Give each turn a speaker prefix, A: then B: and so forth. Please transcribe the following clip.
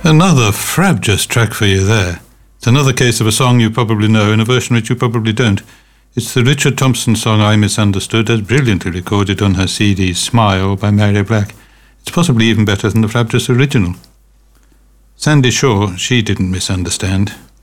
A: Another frabjous track for you there. It's another case of a song you probably know in a version which you probably don't. It's the Richard Thompson song I Misunderstood, as brilliantly recorded on her CD Smile by Mary Black. It's possibly even better than the frabjous original. Sandy Shaw, she didn't misunderstand.